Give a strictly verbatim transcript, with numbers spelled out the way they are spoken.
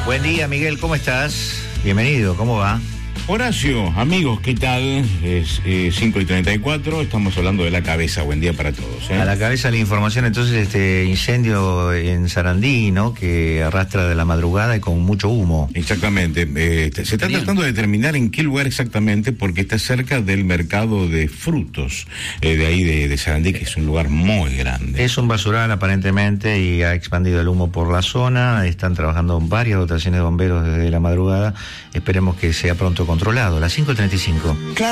Buen día, Miguel, ¿cómo estás? Bienvenido, ¿cómo va? Horacio, amigos, ¿qué tal? Es eh, cinco y treinta y cuatro, estamos hablando de La Cabeza. Buen día para todos, ¿eh? A La Cabeza la información, entonces, este incendio en Sarandí, ¿no? Que arrastra de la madrugada y con mucho humo. Exactamente. Eh, se está tratando de determinar en qué lugar exactamente, porque está cerca del mercado de frutos, eh, de ahí de, de Sarandí, que es un lugar muy grande. Es un basural, aparentemente, y ha expandido el humo por la zona. Están trabajando varias dotaciones de bomberos desde la madrugada. Esperemos que sea pronto controlado. Las cinco y treinta y cinco. Claro.